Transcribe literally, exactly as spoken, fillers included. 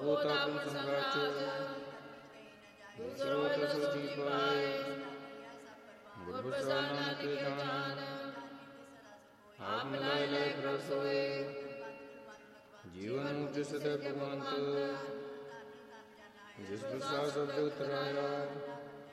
ਹੋਤਾਪਨ ਸੰਗਾਚ ਸਰੋਤ ਸੁਜੀ ਪਾਏ ਗੁਰ ਪ੍ਰਸਾਦ ਨਾਨਕ ਜਾਨ ਆਪ ਮਿਲਾਏ ਲੈ ਪ੍ਰਸੋਏ ਜੀਵਨ ਮੁਕਤ ਸਦਾ ਭਗਵੰਤ ਜਿਸ ਪ੍ਰਸਾਦ ਸਬਦ ਉਤਰਾਇਆ